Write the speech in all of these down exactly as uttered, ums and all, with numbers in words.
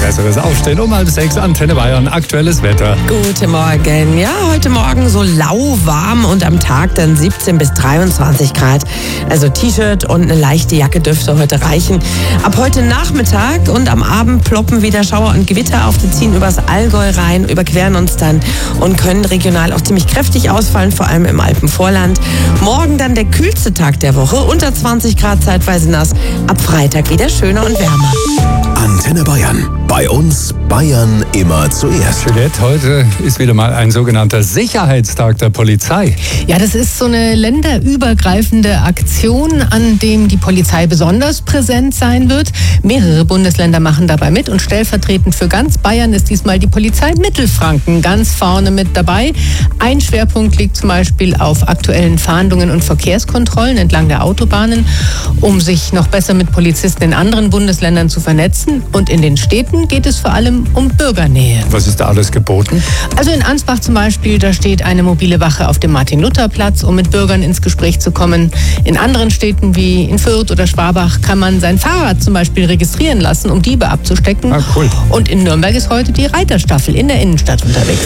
besseres Aufstehen. Um halb sechs, Antenne Bayern, aktuelles Wetter. Guten Morgen. Ja, heute Morgen so lauwarm und am Tag dann siebzehn bis dreiundzwanzig Grad. Also T-Shirt und eine leichte Jacke dürfte heute reichen. Ab heute Nachmittag und am Abend ploppen wieder Schauer und Gewitter auf. Die ziehen übers Allgäu rein, überqueren uns dann und können regional auch ziemlich kräftig ausfallen, vor allem im Alpenvorland. Morgen dann der kühlste Tag der Woche, unter zwanzig Grad, zeitweise nass. Ab Freitag wieder schöner und wärmer. Antenne Bayern. Bei uns Bayern immer zuerst. Juliette, heute ist wieder mal ein sogenannter Sicherheitstag der Polizei. Ja, das ist so eine länderübergreifende Aktion, an dem die Polizei besonders präsent sein wird. Mehrere Bundesländer machen dabei mit und stellvertretend für ganz Bayern ist diesmal die Polizei Mittelfranken ganz vorne mit dabei. Ein Schwerpunkt liegt zum Beispiel auf aktuellen Fahndungen und Verkehrskontrollen entlang der Autobahnen, um sich noch besser mit Polizisten in anderen Bundesländern zu vernetzen. Und in den Städten geht es vor allem um Bürgernähe. Was ist da alles geboten? Also in Ansbach zum Beispiel, da steht eine mobile Wache auf dem Martin-Luther-Platz, um mit Bürgern ins Gespräch zu kommen. In anderen Städten wie in Fürth oder Schwabach kann man sein Fahrrad zum Beispiel registrieren lassen, um Diebe abzustecken. Ah, cool. Und in Nürnberg ist heute die Reiterstaffel in der Innenstadt unterwegs.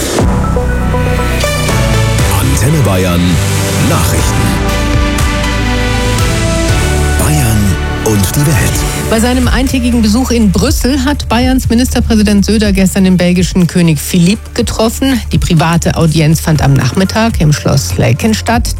Antenne Bayern Nachrichten. Bayern und die Welt. Bei seinem eintägigen Besuch in Brüssel hat Bayerns Ministerpräsident Söder gestern den belgischen König Philippe getroffen. Die private Audienz fand am Nachmittag im Schloss Laeken statt.